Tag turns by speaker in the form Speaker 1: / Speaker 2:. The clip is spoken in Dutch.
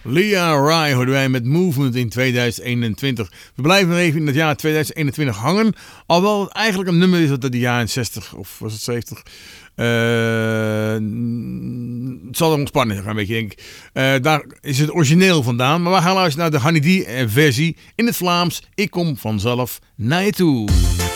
Speaker 1: Lia Rai hoorden wij met Movement in 2021. We blijven nog even in het jaar 2021 hangen. Alhoewel het eigenlijk een nummer is uit de jaren 60 of was het 70. Het zal er ontspannen gaan, een beetje, denk ik. Daar is het origineel vandaan. Maar we gaan luisteren naar de Honey D versie in het Vlaams. Ik kom vanzelf naar je toe.